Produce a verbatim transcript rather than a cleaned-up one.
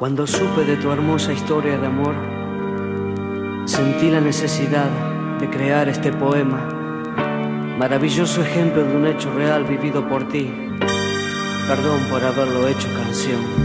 Cuando supe de tu hermosa historia de amor, sentí la necesidad de crear este poema, maravilloso ejemplo de un hecho real vivido por ti. Perdón por haberlo hecho canción.